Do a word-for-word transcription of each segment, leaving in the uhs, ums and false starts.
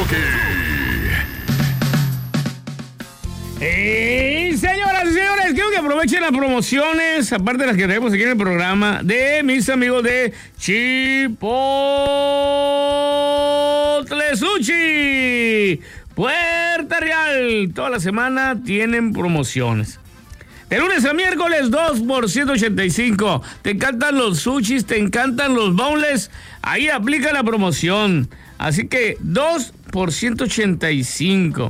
Y señoras y señores, quiero que aprovechen las promociones, aparte de las que tenemos aquí en el programa, de mis amigos de Chipotle Sushi, Puerta Real. Toda la semana tienen promociones. De lunes a miércoles, dos por ciento ochenta y cinco. ¿Te encantan los sushis? ¿Te encantan los boneless? Ahí aplica la promoción. Así que dos por ciento ochenta y cinco.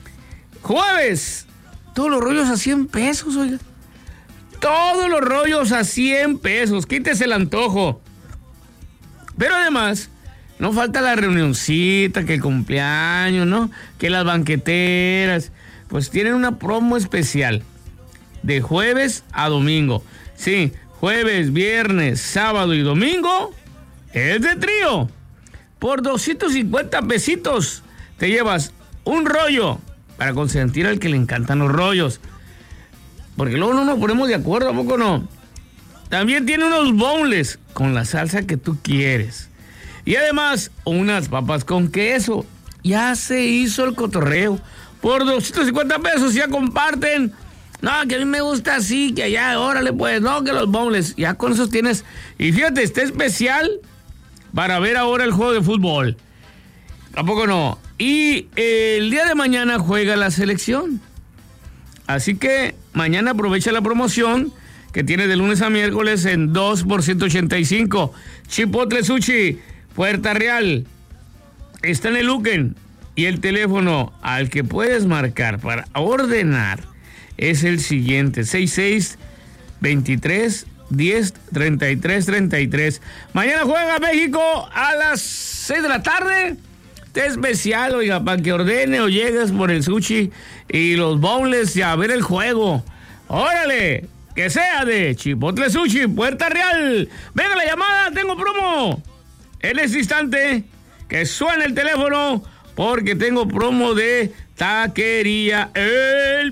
Jueves, todos los rollos a cien pesos, oiga. Todos los rollos a cien pesos. Quítese el antojo. Pero además, no falta la reunioncita, que el cumpleaños, ¿no? Que las banqueteras. Pues tienen una promo especial. De jueves a domingo. Sí, jueves, viernes, sábado y domingo es de trío. Por doscientos cincuenta pesitos te llevas un rollo para consentir al que le encantan los rollos. Porque luego no nos ponemos de acuerdo, ¿a poco no? También tiene unos boneless con la salsa que tú quieres. Y además, unas papas con queso. Ya se hizo el cotorreo. Por doscientos cincuenta pesos ya comparten. No, que a mí me gusta así, que allá, órale pues, no, que los boneless. Ya con esos tienes. Y fíjate, está especial para ver ahora el juego de fútbol. ¿Tampoco no? Y el día de mañana juega la selección. Así que mañana aprovecha la promoción que tiene de lunes a miércoles en dos por ciento ochenta y cinco. Chipotle Sushi, Puerta Real. Está en el Luquen. Y el teléfono al que puedes marcar para ordenar es el siguiente: seis seis veintitrés diez treinta y tres treinta y tres. Mañana juega México a las seis de la tarde. Este especial, oiga, para que ordene o llegues por el sushi y los boneless y a ver el juego. ¡Órale! Que sea de Chipotle Sushi, Puerta Real. Venga la llamada, tengo promo. En este instante, que suene el teléfono, porque tengo promo de Taquería El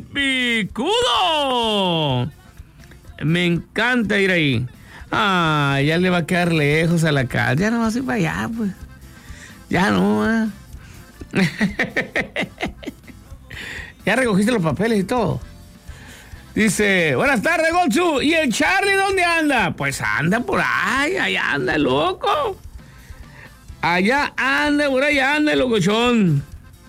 Picudo. Me encanta ir ahí. Ah, ya le va a quedar lejos a la casa. Ya no vas a ir para allá, pues. Ya no, ¿eh? Ya recogiste los papeles y todo. Dice, buenas tardes, Gonzu. ¿Y el Charlie dónde anda? Pues anda por ahí, allá anda, loco. Allá anda, por ahí anda el locochón.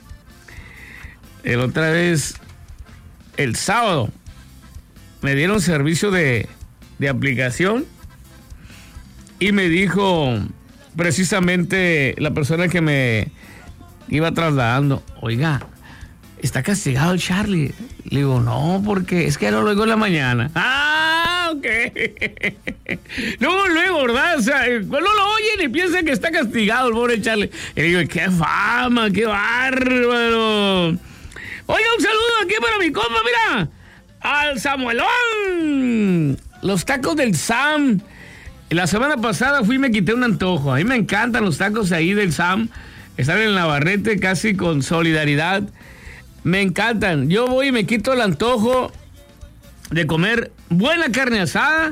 El otra vez, el sábado, me dieron servicio de, de aplicación y me dijo precisamente la persona que me iba trasladando, oiga, ¿está castigado el Charlie? Le digo, no, porque es que no lo oigo en la mañana. Ah, ok. Luego, luego, ¿verdad? O sea, cuando lo oyen y piensan que está castigado el pobre Charlie. Y le digo, qué fama, qué bárbaro. Oiga, un saludo aquí para mi compa, mira, al Samuelón. Los tacos del Sam. La semana pasada fui y me quité un antojo. A mí me encantan los tacos ahí del Sam. Están en Navarrete, casi con Solidaridad. Me encantan. Yo voy y me quito el antojo de comer buena carne asada,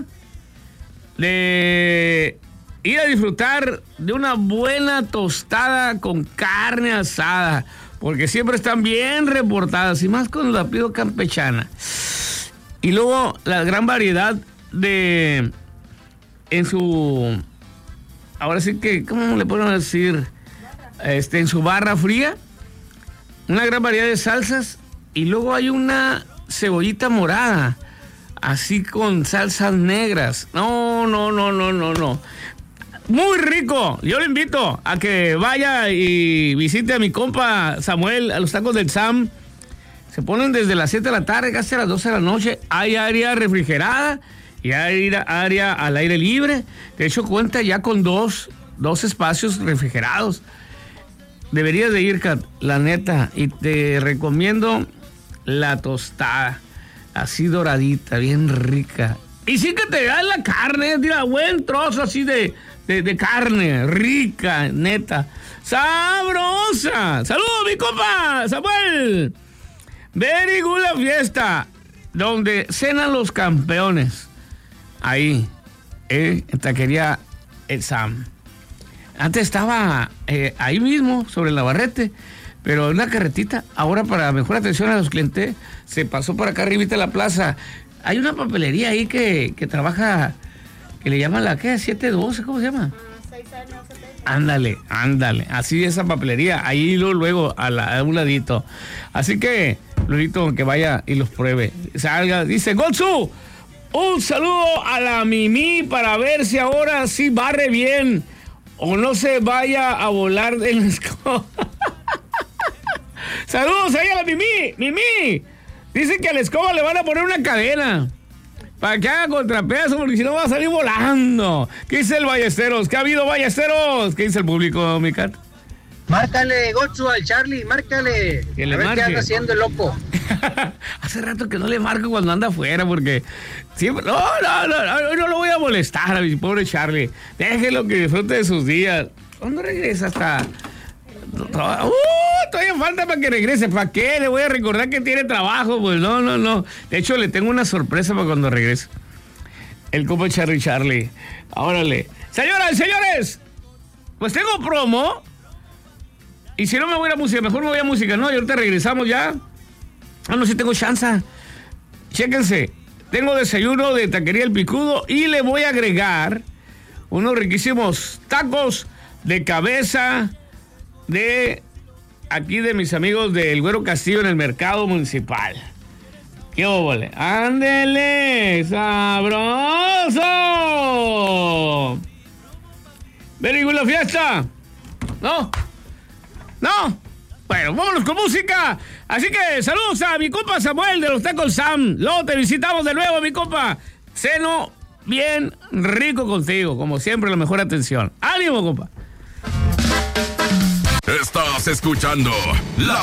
de ir a disfrutar de una buena tostada con carne asada, porque siempre están bien reportadas, y más con la pido campechana. Y luego la gran variedad de, en su, ahora sí que, ¿cómo le podemos decir? Este, en su barra fría, una gran variedad de salsas, y luego hay una cebollita morada, así con salsas negras. No, no, no, no, no, no. Muy rico. Yo le invito a que vaya y visite a mi compa Samuel a los tacos del Sam. Se ponen desde las siete de la tarde casi a las doce de la noche. Hay área refrigerada y hay área al aire libre. De hecho, cuenta ya con dos, dos espacios refrigerados. Deberías de ir, Kat, la neta. Y te recomiendo la tostada. Así doradita, bien rica. Y sí que te da la carne, tira buen trozo así de, de, de carne, rica, neta. ¡Sabrosa! ¡Saludos, mi compa Samuel! Very good la fiesta, donde cenan los campeones. Ahí, eh, en Taquería El Sam. Antes estaba eh, ahí mismo, sobre el Navarrete, pero una carretita, ahora para mejor atención a los clientes, se pasó por acá arribita de la plaza. Hay una papelería ahí que, que trabaja, que le llaman la, ¿qué? siete doce, ¿cómo se llama? Ándale, ándale, así esa papelería, ahí luego, luego a, la, a un ladito. Así que, Lurito, que vaya y los pruebe. Salga, dice, Gotsu, un saludo a la Mimi para ver si ahora sí barre bien o no se vaya a volar de la escoba. Saludos ahí a la Mimi, Mimi. Dicen que a la escoba le van a poner una cadena para que haga contrapeso, porque si no va a salir volando. ¿Qué dice el Ballesteros? ¿Qué ha habido, Ballesteros? ¿Qué dice el público, mi cat? Márcale, Gotsu, al Charlie, márcale. Que le a ver marque. qué anda haciendo el loco. Hace rato que no le marco cuando anda afuera, porque siempre... No, no, no, no, no lo voy a molestar a mi pobre Charlie. Déjelo que disfrute de sus días. ¿Cuándo regresa hasta...? Uh, todavía falta para que regrese. ¿Para qué? Le voy a recordar que tiene trabajo. Pues no, no, no. De hecho, le tengo una sorpresa para cuando regrese. El compa Charlie Charlie. Órale. Señoras y señores, pues tengo promo. Y si no me voy a música, mejor me voy a música, ¿no? Y ahorita regresamos ya. Ah, no, sí tengo chance. Chéquense. Tengo desayuno de Taquería El Picudo y le voy a agregar unos riquísimos tacos de cabeza de aquí de mis amigos del Güero Castillo en el mercado municipal. ¡Qué óvole! ¡Ándele! ¡Sabroso! ¿Very good la fiesta? ¿No? ¿No? Bueno, vámonos con música. Así que saludos a mi compa Samuel de los Tacos Sam. Luego te visitamos de nuevo, mi compa. Ceno bien rico contigo. Como siempre, la mejor atención. ¡Ánimo, compa! Estás escuchando la